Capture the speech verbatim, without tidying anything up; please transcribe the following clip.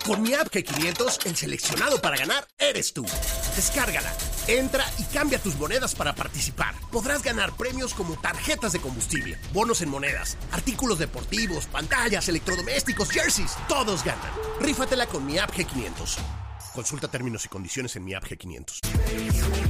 Con mi app G quinientos, el seleccionado para ganar eres tú. Descárgala, entra y cambia tus monedas para participar. Podrás ganar premios como tarjetas de combustible, bonos en monedas, artículos deportivos, pantallas, electrodomésticos, jerseys. Todos ganan. Rífatela con mi app G quinientos. Consulta términos y condiciones en mi app G quinientos.